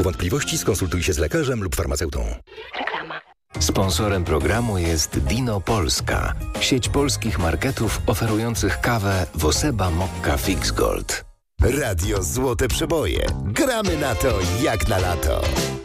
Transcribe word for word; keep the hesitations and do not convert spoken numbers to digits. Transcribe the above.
wątpliwości skonsultuj się z lekarzem lub farmaceutą. Reklama. Sponsorem programu jest Dino Polska, sieć polskich marketów oferujących kawę Woseba Mokka Fix Gold. Radio Złote Przeboje. Gramy na to jak na lato.